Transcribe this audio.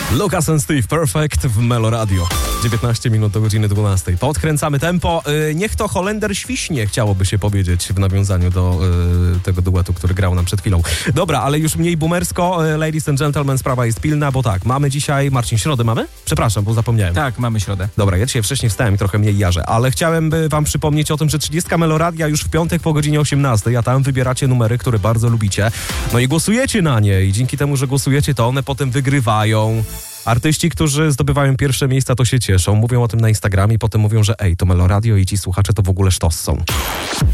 Lucas and Steve Perfect w Melo Radio. 19 minut do godziny 12. Podkręcamy tempo. Niech to Holender świśnie, chciałoby się powiedzieć w nawiązaniu do tego duetu, który grał nam przed chwilą. Dobra, ale już mniej boomersko. Ladies and gentlemen, sprawa jest pilna, bo tak, mamy dzisiaj... Marcin, środę mamy? Przepraszam, bo zapomniałem. Tak, mamy środę. Dobra, ja dzisiaj wcześniej wstałem i trochę mniej jarzę, ale chciałem wam przypomnieć o tym, że 30 Melo Radia już w piątek po godzinie 18, a tam wybieracie numery, które bardzo lubicie. No i głosujecie na nie i dzięki temu, że głosujecie, to one potem wygrywają. Artyści, którzy zdobywają pierwsze miejsca, to się cieszą. Mówią o tym na Instagramie i potem mówią, że to Melo Radio i ci słuchacze to w ogóle sztos są.